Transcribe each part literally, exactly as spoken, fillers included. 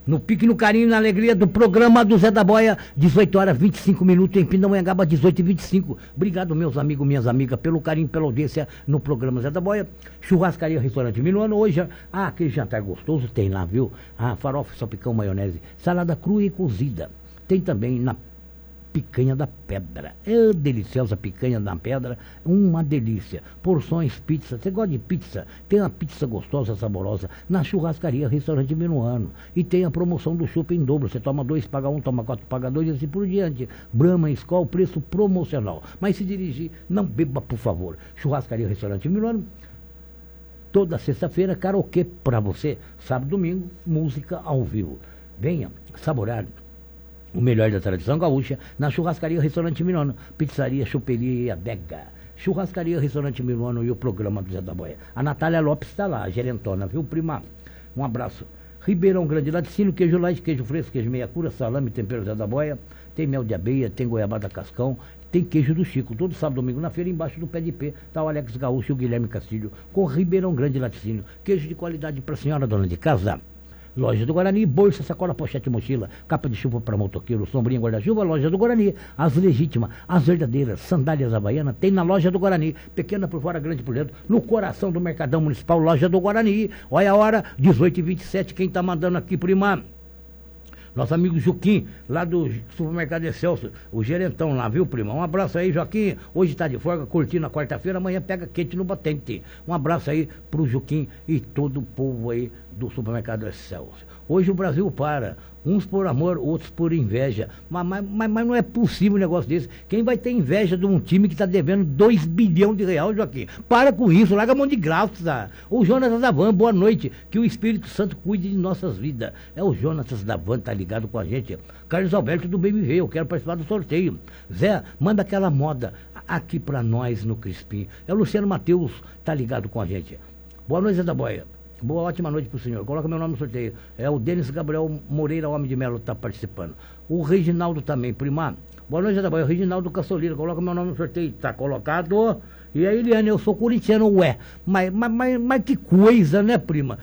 No pique, no carinho e na alegria do programa do Zé da Boia, dezoito horas e vinte e cinco minutos em Pindamonhangaba, dezoito e vinte e cinco. Obrigado, meus amigos, minhas amigas, pelo carinho, pela audiência no programa Zé da Boia. Churrascaria, restaurante Minuano. Hoje, ah, aquele jantar gostoso tem lá, viu? Ah, farofa, salpicão, maionese, salada crua e cozida. Tem também na picanha da pedra. É deliciosa picanha da pedra, uma delícia. Porções, pizza. Você gosta de pizza? Tem uma pizza gostosa, saborosa, na churrascaria, restaurante Minuano. E tem a promoção do chopp em dobro. Você toma dois, paga um, toma quatro, paga dois e assim por diante. Brahma, Skol, preço promocional. Mas se dirigir, não beba, por favor. Churrascaria, restaurante Minuano. Toda sexta-feira, karaokê para você. Sábado, domingo, música ao vivo. Venha saborar o melhor da tradição gaúcha na churrascaria Restaurante Minuano, pizzaria, choperia e adega. Churrascaria Restaurante Minuano e o programa do Zé da Boia. A Natália Lopes está lá, a gerentona, viu, prima? Um abraço. Ribeirão Grande, laticínio, queijo light, queijo fresco, queijo meia cura, salame, tempero Zé da Boia. Tem mel de abelha, tem goiabada cascão, tem queijo do Chico. Todo sábado, domingo na feira, embaixo do pé de pé, tá o Alex Gaúcho e o Guilherme Castilho, com Ribeirão Grande laticínio. Queijo de qualidade para a senhora, dona de casa. Loja do Guarani, bolsa, sacola, pochete, mochila, capa de chuva para motoqueiro, sombrinha, guarda-chuva, Loja do Guarani. As legítimas, as verdadeiras, sandálias havaianas, tem na Loja do Guarani. Pequena por fora, grande por dentro, no coração do Mercadão Municipal, Loja do Guarani. Olha a hora, dezoito e vinte e sete, quem tá mandando aqui, prima? Nosso amigo Juquim, lá do supermercado Excelso, o gerentão lá, viu, prima? Um abraço aí, Joaquim. Hoje tá de folga, curtindo a quarta-feira, amanhã pega quente no batente. Um abraço aí pro Juquim e todo o povo aí do supermercado Excelso. Hoje o Brasil para, uns por amor, outros por inveja. Mas, mas, mas não é possível um negócio desse. Quem vai ter inveja de um time que está devendo dois bilhões de reais, Joaquim? Para com isso, larga a mão de graça. O Jonatas Davan, boa noite. Que o Espírito Santo cuide de nossas vidas. É o Jonatas Davan, tá ligado com a gente. Carlos Alberto do B M V, eu quero participar do sorteio. Zé, manda aquela moda aqui pra nós no Crispim. É o Luciano Matheus, tá ligado com a gente. Boa noite, Zé da Boia. Boa, ótima noite pro senhor. Coloca meu nome no sorteio. É o Denis Gabriel Moreira, Homem de Melo, tá participando. O Reginaldo também, prima. Boa noite, Zé da Boia. O Reginaldo Caçolira, coloca meu nome no sorteio. Tá colocado. E a Eliane, eu sou corintiano, ué. Mas, mas, mas, mas que coisa, né, prima?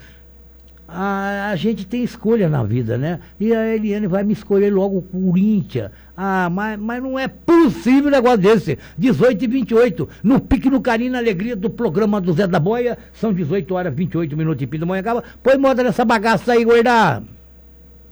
A, a gente tem escolha na vida, né? E a Eliane vai me escolher logo o Corinthians. Ah, mas, mas não é possível um negócio desse. dezoito e vinte e oito, no pique, no carinho, na alegria do programa do Zé da Boia. São dezoito horas e vinte e oito minutos em Pindamonhangaba. Põe moda nessa bagaça aí, gorda.